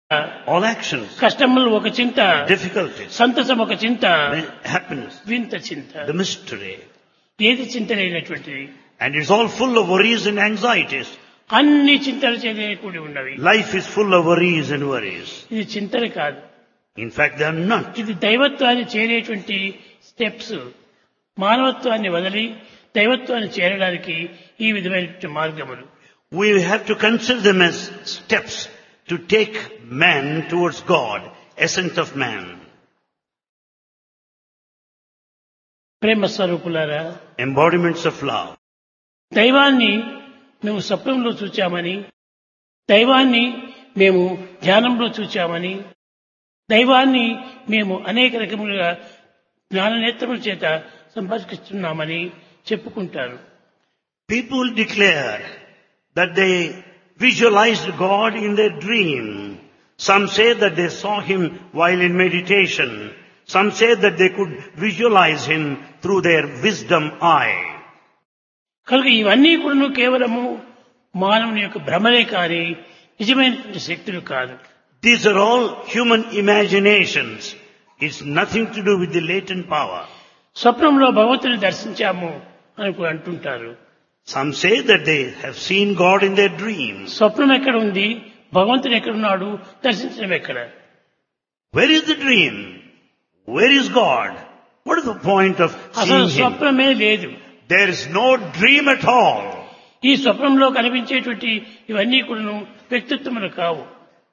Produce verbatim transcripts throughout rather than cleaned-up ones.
All actions, కష్టములు ఒక చింత, difficulties, సంతసం ఒక చింత, happiness, వింత చింత. the mystery. ఏది చింత లేనటువంటిది? And it's all full of worries and anxieties. అన్ని చింతలు చేదే కూడి ఉన్నవి. Life is full of worries and worries. ఇది చింతలు కాదు, In fact, they are not. ఇది దైవత్వాన్ని చేరేటువంటి స్టెప్స్. మానవత్వాన్ని వదిలి దైవత్వాన్ని చేరడానికి ఈ విధమైన మార్గములు. We have to consider them as steps to take man towards God, essence of man. ప్రేమ స్వరూపులారా, Embodiments of love. దైవాన్ని మేము స్వప్నంలో చూచామని, దైవాన్ని మేము ధ్యానంలో చూచామని, దైవాన్ని మేము అనేక రకములుగా జ్ఞాననేత్రముల చేత సంపర్కిస్తున్నామని చెప్పుకుంటారు. People declare that they visualized God in their dream. Some say that they saw him while in meditation. Some say that they could visualize him through their wisdom eye. కనుక ఇవన్నీ కూడా కేవలము మానవుని యొక్క భ్రమలే కానీ నిజమైనటువంటి శక్తులు కాదు. These are all human imaginations. It's nothing to do with the latent power. స్వప్నంలో భగవంతుని దర్శించాము అని కూడా అంటుంటారు. Some say that they have seen God in their dreams. స్వప్నం ఎక్కడ ఉంది, భగవంతుడు ఎక్కడున్నాడు, దర్శించడం ఎక్కడ? Where is the dream? Where is God? What is the point of అసలు seeing him? స్వప్నమే లేదు. There is no dream at all. ఈ స్వప్నంలో కనిపించేటువంటి ఇవన్నీ కూడా వ్యక్తిత్వములు కావు.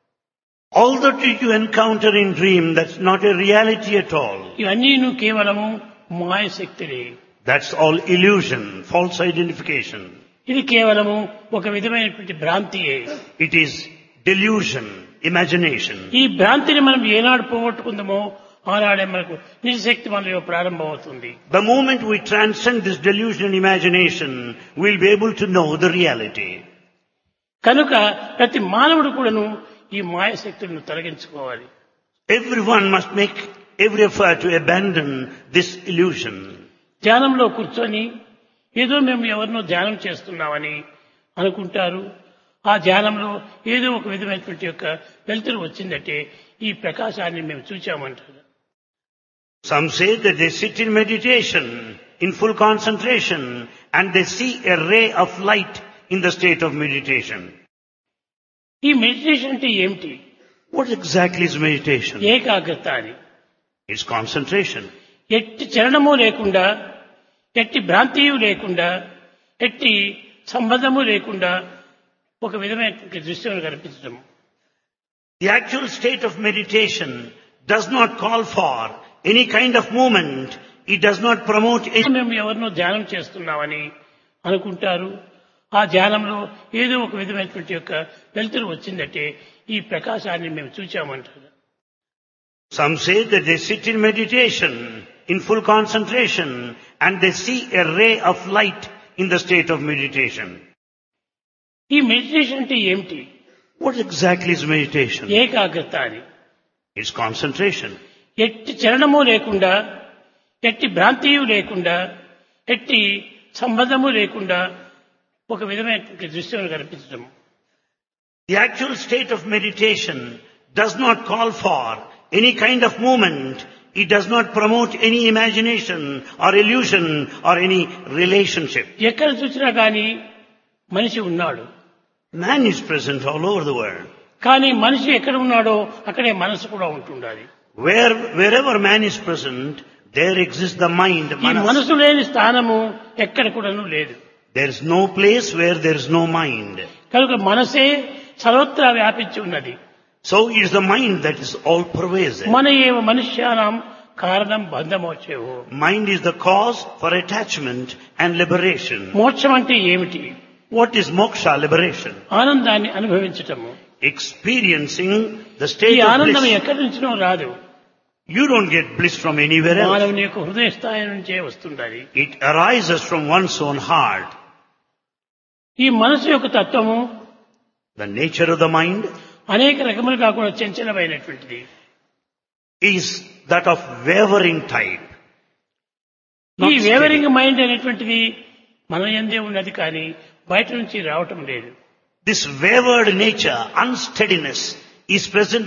All that you encounter in dream, that's not a reality at all. ఇవన్నీ కేవలము మాయశక్తులే. That's all illusion, false identification. ఇది కేవలము ఒక విధమైనటువంటి భ్రాంతియే. It is delusion, imagination. ఈ భ్రాంతిని మనం ఏనాడు పోగొట్టుకుందామో ఆనాడే మనకు నిజశక్తి మనలో ప్రారంభమవుతుంది. The moment we transcend this delusion imagination, we'll be able to know the reality. కనుక ప్రతి మానవుడు కూడాను ఈ మాయశక్తులను తొలగించుకోవాలి. Everyone must make every effort to abandon this illusion. ధ్యానంలో కూర్చొని ఏదో మేము ఎవరినో ధ్యానం చేస్తున్నామని అనుకుంటారు. ఆ ధ్యానంలో ఏదో ఒక విధమైనటువంటి యొక్క వెలుతురు వచ్చిందంటే ఈ ప్రకాశాన్ని మేము చూచామంటారు. Some say that they sit in meditation, in full concentration, and they see a ray of light in the state of meditation. ఈ మెడిటేషన్ అంటే ఏమిటి? What exactly is meditation? ఏకాగ్రత అని. It's concentration. ఎట్టి చలనము లేకుండా, ఎట్టి భ్రాంతియు లేకుండా, ఎట్టి సంబంధము లేకుండా ఒక విధమైనటువంటి దృశ్యం కనిపించడం. The actual state of meditation does not call for any kind of movement. It does not promote any... మేము ఎవరినో ధ్యానం చేస్తున్నామని అనుకుంటారు. ఆ ధ్యానంలో ఏదో ఒక విధమైనటువంటి యొక్క వెలుతురు వచ్చిందంటే ఈ ప్రకాశాన్ని మేము చూచామంటారు. Some say that they sit in meditation, in full concentration, and they see a ray of light in the state of meditation. ఈ మెడిటేషన్ అంటే ఏమిటి? What exactly is meditation? ఏకాగ్రత అని. It's concentration. ఎట్టి చలనము లేకుండా, ఎట్టి భ్రాంతియు లేకుండా, ఎట్టి సంబంధము లేకుండా ఒక విధమైనటువంటి దృశ్యం కనిపించడం. The actual state of meditation does not call for any kind of movement. It does not promote any imagination or illusion or any relationship. ఎక్కడ చూసినా కానీ మనిషి ఉన్నాడు. Man is present all over the world. కానీ మనిషి ఎక్కడ ఉన్నాడో అక్కడే మనసు కూడా ఉంటుండాలి. Where, wherever man is present, there exists the mind. ఈ మనసు లేని స్థానము ఎక్కడ కూడాను లేదు. There is no place where there is no mind. కనుక మనసే సర్వత్రా వ్యాపించి ఉన్నది. So it is the mind that is all pervasive. మన ఏవ మనుష్యానాం కారణం బంధమోక్షేవో. Mind is the cause for attachment and liberation. మోక్షం అంటే ఏమిటి? What is moksha, liberation? ఆనందాన్ని అనుభవించటము. Experiencing the ఈ state of ఆనందం bliss. ఎక్కడి నుంచినో రాదు. You don't get bliss from anywhere else. మానవుని యొక్క హృదయ స్థాయి నుంచే వస్తుండాలి. It arises from one's own heart. ఈ మనసు యొక్క తత్వము, The nature of the mind అనేక రకములుగా కూడా చంచలమైనటువంటిది. is that of wavering type. ఈ వేవరింగ్ మైండ్ అనేటువంటిది మన యందే ఉన్నది కానీ బయట నుంచి రావటం లేదు. This wavered nature, unsteadiness is present